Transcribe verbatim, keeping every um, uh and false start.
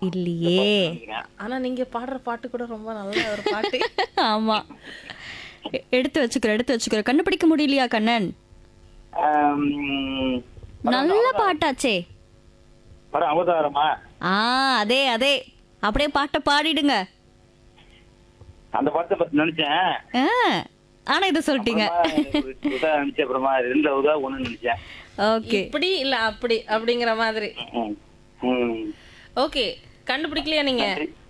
இல்லையே. ஆனா நீங்க பாடுற பாட்டு கூட ரொம்ப நல்ல ஒரு பாட்டு. ஆமா. எ- எடுத்து வச்சுக்கிறேன் எடுத்து வச்சுக்கிறேன். கண்டுபிடிக்க முடியலையா கண்ணன்? ஆம், படம் நல்ல அவதாரம். பாட்டாச்சே. படம் அவதாரமா? ஆ அதே அதே. அப்படியே பாட்டை பாடிடுங்க. அந்த படத்தை பத்தி நினைச்சேன். ஆ, ஆனா இதை சொல்லிட்டீங்க. அப்புறமா ஒரு உதா நினைச்சேன். அப்புறமா ரெண்டு உதா ஒண்ணு நினைச்சேன். ஓகே. இப்படி இல்ல அப்படி அப்படிங்கிற மாதிரி. ம். ம். ஓகே, கண்டுபிடிக்கலையா நீங்க? நன்றி.